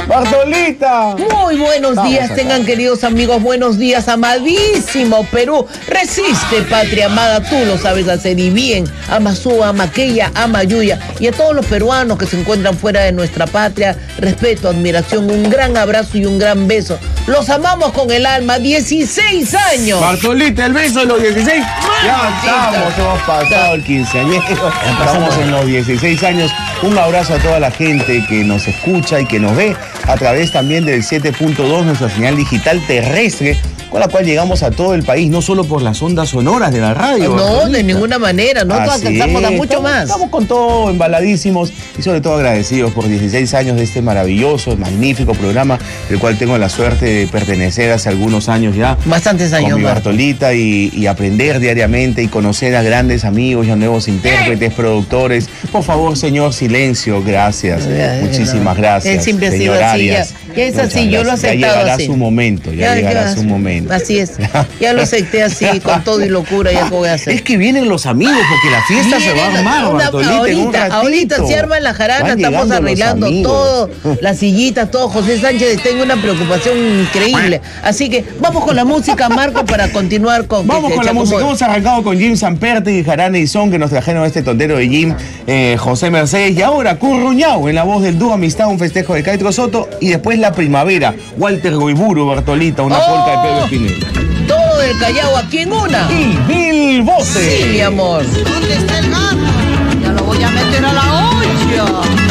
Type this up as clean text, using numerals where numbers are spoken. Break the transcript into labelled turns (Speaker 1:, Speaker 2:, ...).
Speaker 1: Bartolita.
Speaker 2: Muy buenos días, tengan queridos amigos, buenos días, amadísimo Perú. Resiste, patria amada, tú lo sabes hacer y bien. Ama Súa, ama aquella, ama Yuya. Y a todos los peruanos que se encuentran fuera de nuestra patria, respeto, admiración, un gran abrazo y un gran beso. Los amamos con el alma, 16 años.
Speaker 1: Bartolita, el beso de los 16. Ya estamos, hemos pasado el quinceañero. Estamos en los 16 años. Un abrazo a toda la gente que nos escucha y que nos ve a través también del 7.2, nuestra señal digital terrestre, con la cual llegamos a todo el país, no solo por las ondas sonoras de la radio.
Speaker 2: No, de ninguna manera, nosotros alcanzamos a mucho más.
Speaker 1: Estamos con todo, embaladísimos y sobre todo agradecidos por 16 años de este maravilloso, magnífico programa, el cual tengo la suerte de pertenecer hace algunos años ya.
Speaker 2: Bastantes años.
Speaker 1: Con mi Bartolita y aprender diariamente y conocer a grandes amigos y a nuevos intérpretes, productores. Por favor, señor, silencio, gracias. Muchísimas gracias.
Speaker 2: Él siempre ha sido así, ya es así, yo lo he aceptado así.
Speaker 1: Ya llegará su momento, ya llegará su momento.
Speaker 2: Así es, ya lo acepté así, con todo y locura, ya que voy a hacer.
Speaker 1: Es que vienen los amigos, porque la fiesta se va a armar, Bartolita,
Speaker 2: ahorita se arma la jarana, estamos arreglando todo, las sillitas, todo. José Sánchez, tengo una preocupación increíble. Así que vamos con la música, Marco, para continuar con...
Speaker 1: Vamos con la música, hemos arrancado con Jim Samperti y Jarana y Son, que nos trajeron este tontero de Jim, José Mercedes, y ahora Curruñao, en la voz del dúo Amistad, un festejo de Caetro Soto, y después La Primavera, Walter Goiburu, Bartolita, una polca de Pedro Espinel.
Speaker 2: Todo del Callao aquí en una.
Speaker 1: Y mil voces.
Speaker 2: Sí, mi amor.
Speaker 3: ¿Dónde está el gato? Ya lo voy a meter a la olla.